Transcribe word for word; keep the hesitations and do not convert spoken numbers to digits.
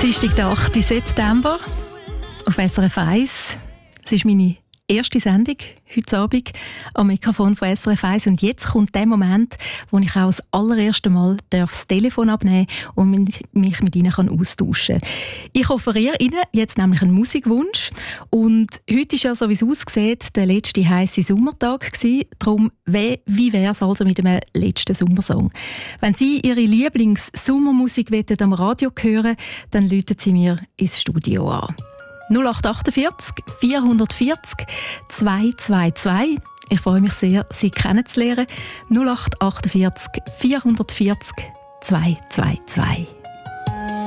Dienstag, der achte September auf S R F eins. Es ist meine erste Sendung heute Abend am Mikrofon von S R F eins. Und jetzt kommt der Moment, wo ich auch das allererste Mal das Telefon abnehmen und mich mit Ihnen austauschen kann. Ich offeriere Ihnen jetzt nämlich einen Musikwunsch. Und heute ist ja, so wie es aussieht, der letzte heisse Sommertag gewesen. Darum, wie, wie wäre es also mit dem letzten Sommersong? Wenn Sie Ihre Lieblings-Sommermusik am Radio hören, dann rufen Sie mir ins Studio an. null acht achtundvierzig vierhundertvierzig zweihundertzweiundzwanzig. Ich freue mich sehr, Sie kennenzulernen. null acht achtundvierzig vierhundertvierzig zweihundertzweiundzwanzig.